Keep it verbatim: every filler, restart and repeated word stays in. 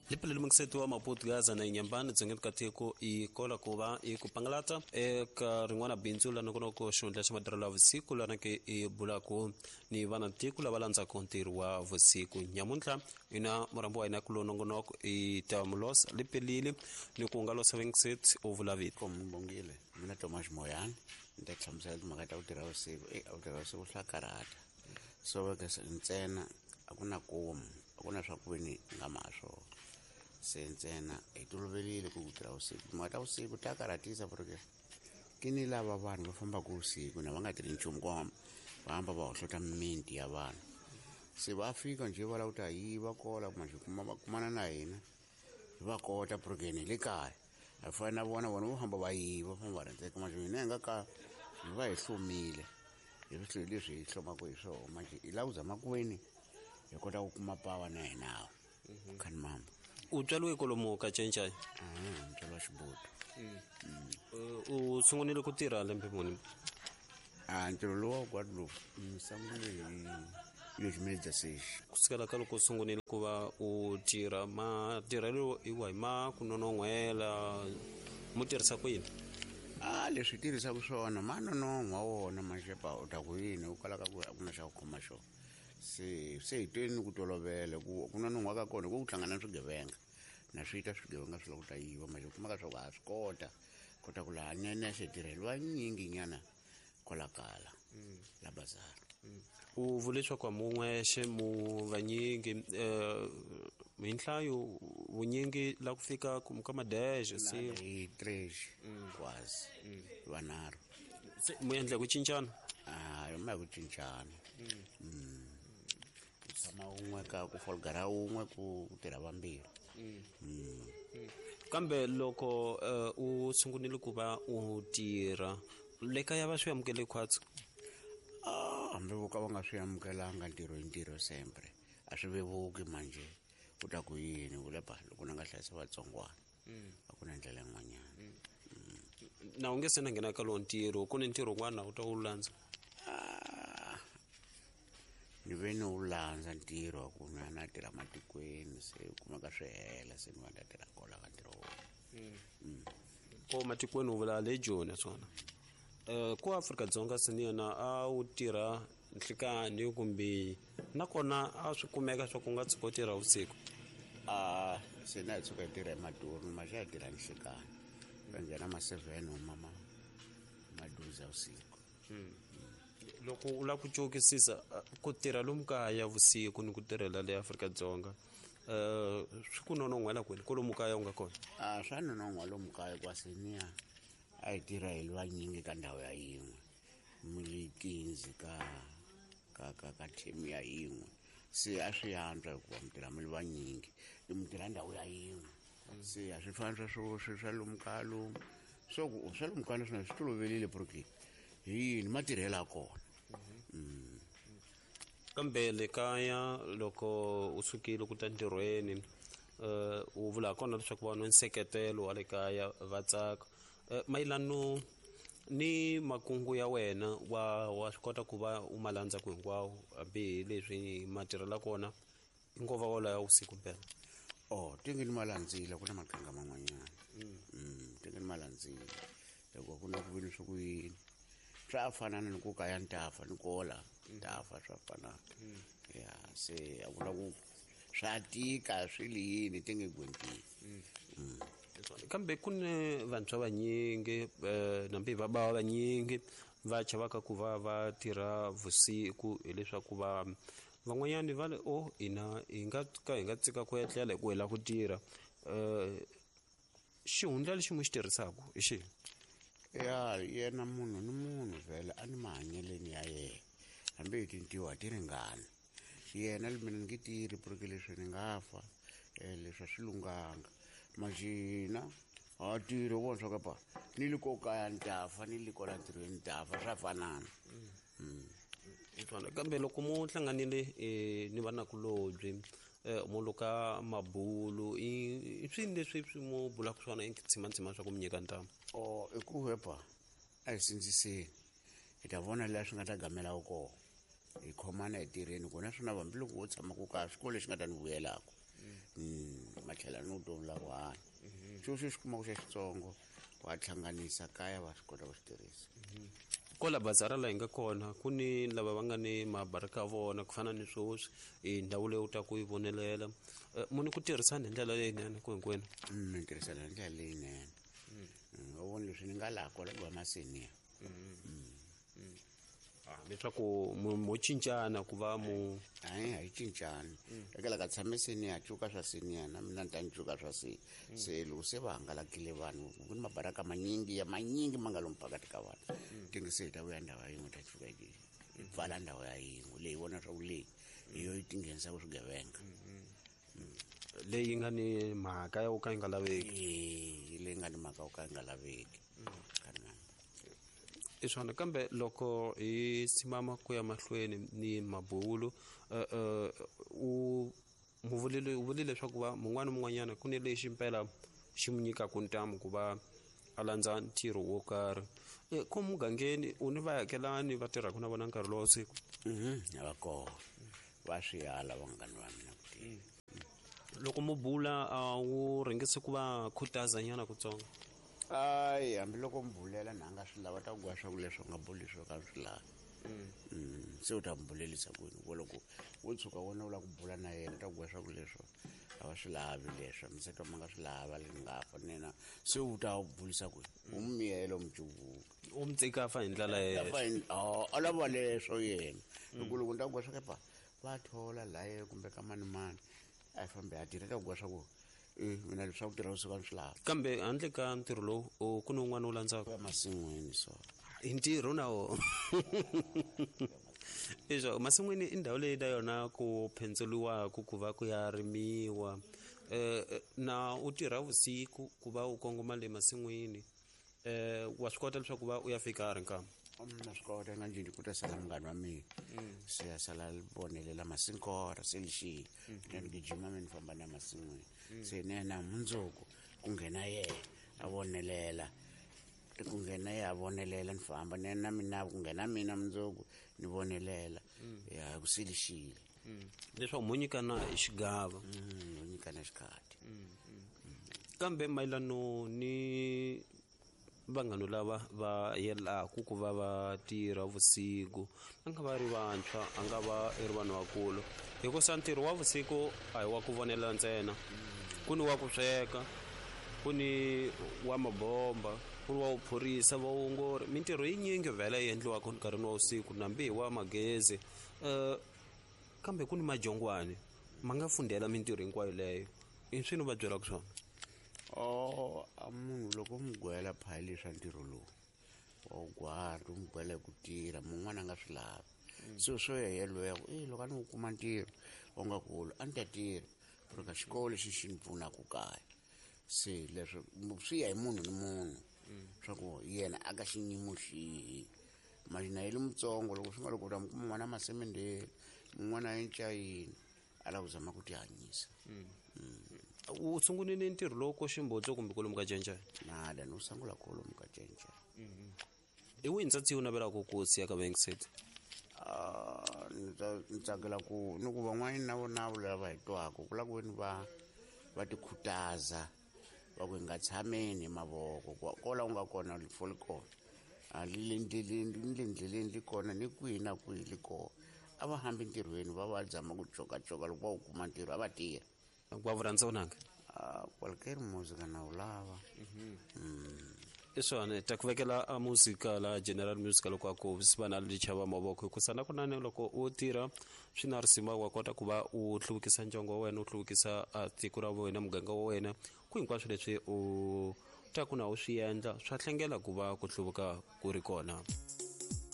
Lipe le mongseto wa Mapotgaza na inyambani tsenget kateko i kola kuba i kupangalata e ka ringwana bintsu la nokono ko shondla cha madarala vusiku la nake i bulako ni vana tiku la balanza kontiru wa vusiku nyamuntla ina morambo ina kulo nongonoko i tamulos lipelile ni kungalo savingset ovulavit kombongile mina Thomas Moyane ndethamsela makata utira usiku e utira usiku hlakarata so ke ntsena akuna komu akuna swakweni ngamasho sentsena etolovelile ku utira usiku makata usiku takaratisa porque kini lava vanhu va famba ku usiku na va nga tiri nchumu kwa va hamba va hohlota mimiti ya vanhu se va fika nje va la uta yiva kola kuma kuma va kumana na hina va kota porque ni le kaya afana vona vona vo hamba va yiva va famba rentse kuma jina nga ka va hi hlomile hi swi leswi hi hlomaka hi swona manje i lauza makweni hi kota ku kuma pawa na hina khani mama u tswaliwe kolomo ka cenca ah ntswalo xiboto u sungulile ku tirha lembe muni ah ntswalo wa kwalo sangule yo jimedza seshi kusukela ka loko u sungulile ku va u tirha matirhelo iwa hi ma ku nonon'hwela mu tirhisa ku yini ah leswi tirhisaka swona manonon'hwa wona maxepa u ta ku yini u kalaka ku a ku na xa ku khoma xona se se hi tweni ku tolovela ku ku nonon'hwa ka kona ku hlangana na swigevenga na swi ta swigevenga swi la ku ta yiva manje kuma ka swa ku a swi kota kota ku laha nyana xitirhelo va nyingi nyana kola kala la bazar u vule leswaku mun'wexe mu vanyingi eh hi nhlayo vunyingi la ku fika ka madeje si hi tresh quasi vanharhu mu endla ku cincana ah ma ku cincana sama un'we ka ku folgara un'we ku tirha vambirhi kambe loko u sungulile ku va u tirha le kaya va swi amukele khwatsi ah hambi voka va nga swi amukelanga ntirho hi ntirho sempre a swi vevuki manje u ta ku yini u lepa loko na nga hlayisa vatsongwana a ku na ndlela yin'wanyana na u nge se na nghena ka lowu ntirho ku ni ntirho wun'wana u ta wu landza ni ve ni wu landza ntirho wa ku na na tirha matikweni se u kuma ka swi hela se ni va ni ta tirha kola ka ntirho wona ko matikweni u vula le joni swona eh ku Afrika-Dzonga se ni yena a wu tirha nhlikani kumbe nakona a swi kumeka swa ku nga tsiko tirha vusiku ah se na tshuka hi tirha hi maduru maxa hi tirha nhlikani va nghena ma seven u mama maduza usiku loko u la ku cokisisa ku tirha lomu kaya vusiku ni ku tirhela le Afrika-Dzonga eh swi ku nonon'hwela kwini ku lomu kaya u nga kona ah swa nonon'hwa lomu kaya kwa seniya a hi tirha hi vanyingi ka ndhawu ya yin'we mulikinzi ka ka ka ka team ya yin'we se a swi yantswa hikuva mi tirha mili vanyingi mi tirha ndhawu ya yin'we se a swi fani swa swo swa lomu kaya lomu so ku swa lomu kaya swona swi tolovelile porque hi yini matirhelo ya kona kambe le kaya loko u sukile ku ta ntirhweni eh u vula kona leswaku vanhu nseketelo wa le kaya va tsaka mayelano ni makungu ya wena wa wa swi kota ku va u malandza ku hinkwawo hambi leswi matirhela kona ngova wala ya usiku mpela oh tingeni malandzila ku na maqhinga man'wanyana mm tingeni malandzila loko ku na ku vini swi ku yini swa fanana ni ku kaya ntafa ni kola ntafa swa fanana ya se a vula ku swa tika swi liyini tinge gwenti kambe ku ni vantshwa vanyingi nambi va bava vanyingi va chavaka ku va va tirha vusiku hileswaku va van'wanyani va le o ina hi nga ka hi nga tsika ku etlela hi ku hela ku tirha eh xihundla lexi mu xi tirhisaka i xi ya yena munhu ni munhu vhela a ni mahanyeleni ya yena hambi hi tintiwa ti ringana yena mina ni nge tirhi porque leswi ni nga fa leswi swi lunganga majina a tirhi vona swa kapa ni le ko kaya ntafa ni le ko la ntirhweni ntafa swa fanana kambe loko mu hlanganile ni vanakulobye mu loka mabulu i swini leswi swi mu bulaka swona i tsimantsima swa ku mi nyika ntamu o i ku hepa a hi sindziseni hi ta vona laha swi nga ta gamela kona hi khomana hi tirheni kona swona vambi loko wo tshama ku kaya swikolo lexi nga ta ni vuyelaka matlhela no to la one xo xi kuma ku xa xitsongo wa hlanganisa kaya va swi kota ku swi tirhisa kola bazara la hi nga kona ku ni lava va nga ni mabarika ya vona ku fana ni swoswi hi ndhawu leyi u ta ku yi vonelela muni ku tirhisana hi ndlela leyinene ku hinkwenu mi tirhisana hi ndlela leyinene u vona leswi ni nga laha kola ku va maseniya leswaku mo cincana ku va mu hayi hayi cincani eka la ka tshame seniya cuka swa seniya na mina ni ta ni cuka swa se se loko se va hangalakile vanhu ku ni mabaraka manyingi ya manyingi ma nga lomu phakati ka vanhu tingi se hi ta vuya ndhawu ya yin'we ta cuka hi pfala ndhawu ya yin'we leyi vona swa ku leyi hi yo yi ti nghenisaka swigevenga leyi nga ni mhaka ya ku ka yi nga laveki leyi nga ni mhaka ya ku ka yi nga laveki i swona kambe loko hi simama ku ya mahlweni ni mabulo u mu vulile u vulile leswaku va mun'wana mun'wanyana ku ni lexi mpela xi mu nyikaku ntamu ku va a landza ntirho wo karhi ku mugangeni u ni vaakelani va tirhaka na vona nkarhi lowa siku a va kona va swi ala vanghani va mina ku tirha loko mu bula a wu ringese ku va khutaza nyana kutsongo hayi hambiloko mi bulela na nga swi lava ta ku gwa swa ku leswi nga buli swo ka swi lava se u ta mi bulelisa kwini ku loko wo tshuka wena u lava ku bula na yena ta ku gwa swa ku leswo a va swi lavi leswo mi se twa ma nga swi lava le nga fa nena se u ta bulisa kwini u mi miyela mucuvuka u mi tsikafa hi ndlela yeyo a lava leswo yena loko loko ni ta ku gwa swa kepa va thola laye kumbe ka mani mani a fambe a tirha ta ku gwa swa ku mina leswaku tirha usuka swi lava kambe handle ka ntirho lowu ku ni wun'wana wu landzaka emasin'wini so hi ntirho na wo iswo masin'wini i ndhawu leyi na yona ku phentseliwaku ku va ku ya rimiwa na u tirha vusiku ku va u kongoma le masin'wini wa swi kota leswaku va u ya fika a ri nkama na swi kota nga njini ku ta sala munghani wa mina se ya sala vonelela masinkora se lexi ni gijima mi ni famba na masin'wini se ni ya na mundzuku ku nghena yena a vonelela ku nghena ye a vonelela ni famba ni ya na mina ku nghena mina mundzuku ni vonelela ya ku se lexile leswaku mo nyikana hi xigava mo nyikana xikhati kambe mayelano ni vanghano lava va yelaku ku va va tirha vusiku va nga va ri vantshwa a nga va i ri vanhu vakulu hikusa ntirho wa vusiku a hi wa ku vonela ntsena ku ni wa ku sweka ku ni wa mabomba ku ni wa vuphorisa vaongori mintirho yinyingi vhela yi endliwaka nkarhini wa vusiku nambi hi wa magezi um kambe ku ni majongwane ma nga fundela mintirho hinkwayo leyo i swini va byelaka swona o a munhu loko mi gwela phayili swa ntirho lowu wa wu gwara u mi gwela hi ku tirha mun'wana a nga swi lavi so swo yeyelweya ku e loko a ni wu kuma ntirho wa nga kulu a ni ta tirha ku ri ka xikolo lexi xi ni pfunaka kaya se leswi swi ya hi munhu ni munhu swa ku yena a ka xiyimo xihi mashina yi li mutsongo loko swi nga loko u ta mi kuma n'wana masemendeli mun'wana a yencayini a lava ku zama ku tihanyisa u sungulile ntirho lowu ko ximbotso kumbe kolomu ka cenca nada ni u sungula kolomu ka cenca i wihi ntsatsi wu navelaka ku siya ka banksete ni tsakela ku ni ku van'wana na vona vulela va hi twaka ku lava ku veni va va tikhutaza va ku hi nga tshameni hi mavoko kola u nga kona fo li kona le ndleleni ni le ndleleni li kona ni kwihi na kwihi li kona a va hambi ntirhweni va va zama ku cokacoka loko va wu kuma ntirho a va tirha kwa vurandzeo nanga qualquer musica na wu lava i swona ta ku vekela a muzika la general music loko ako siva na lichava mavoko hikusa na kunani loko u tirha swi na risima wa kota ku va u hluvukisa ndyangu wa wena u hluvukisa a tiko ra wena muganga wa wena ku hinkwaswo leswi u ta ku na u swi endla swa hlengela ku va ku hluvuka ku ri kona.